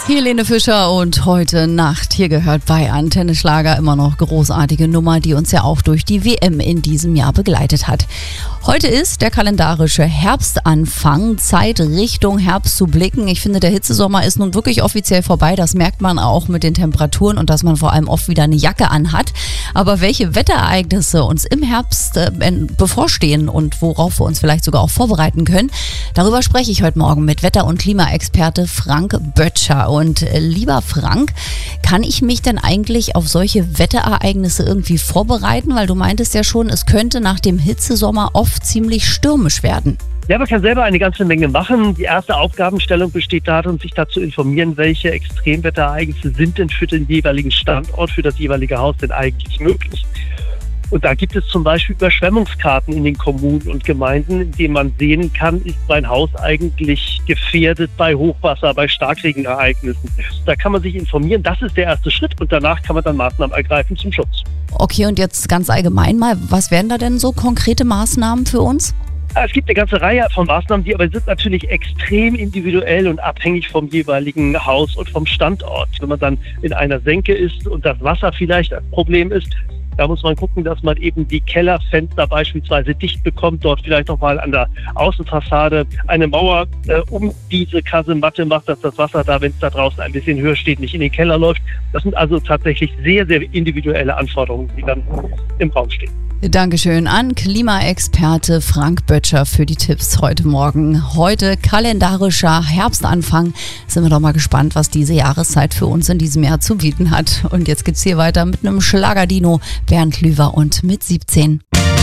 Helene Fischer und Heute Nacht. Hier gehört bei Antenne Schlager immer noch großartige Nummer, die uns ja auch durch die WM in diesem Jahr begleitet hat. Heute ist der kalendarische Herbstanfang, Zeit Richtung Herbst zu blicken. Ich finde, der Hitzesommer ist nun wirklich offiziell vorbei. Das merkt man auch mit den Temperaturen und dass man vor allem oft wieder eine Jacke anhat. Aber welche Wetterereignisse uns im Herbst bevorstehen und worauf wir uns vielleicht sogar auch vorbereiten können, darüber spreche ich heute Morgen mit Wetter- und Klimaexperte Frank Böttcher. Und lieber Frank, kann ich mich denn eigentlich auf solche Wetterereignisse irgendwie vorbereiten? Weil du meintest ja schon, es könnte nach dem Hitzesommer oft ziemlich stürmisch werden. Ja, man kann selber eine ganze Menge machen. Die erste Aufgabenstellung besteht darin, sich dazu informieren, welche Extremwetterereignisse sind denn für den jeweiligen Standort, für das jeweilige Haus denn eigentlich möglich. Und da gibt es zum Beispiel Überschwemmungskarten in den Kommunen und Gemeinden, in denen man sehen kann, ist mein Haus eigentlich gefährdet bei Hochwasser, bei Starkregenereignissen. Da kann man sich informieren, das ist der erste Schritt und danach kann man dann Maßnahmen ergreifen zum Schutz. Okay, und jetzt ganz allgemein mal, was wären da denn so konkrete Maßnahmen für uns? Es gibt eine ganze Reihe von Maßnahmen, die aber sind natürlich extrem individuell und abhängig vom jeweiligen Haus und vom Standort. Wenn man dann in einer Senke ist und das Wasser vielleicht ein Problem ist, da muss man gucken, dass man eben die Kellerfenster beispielsweise dicht bekommt, dort vielleicht nochmal an der Außenfassade eine Mauer um diese Kasematte macht, dass das Wasser da, wenn es da draußen ein bisschen höher steht, nicht in den Keller läuft. Das sind also tatsächlich sehr, sehr individuelle Anforderungen, die dann im Raum stehen. Dankeschön an Klimaexperte Frank Böttcher für die Tipps heute Morgen. Heute kalendarischer Herbstanfang. Sind wir doch mal gespannt, was diese Jahreszeit für uns in diesem Jahr zu bieten hat. Und jetzt geht's hier weiter mit einem Schlagerdino, Bernd Lüwer und mit 17.